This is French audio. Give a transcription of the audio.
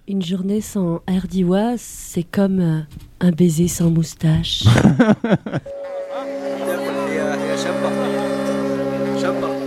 Une journée sans Hardiwa, c'est comme un baiser sans moustache. يا شابة شابة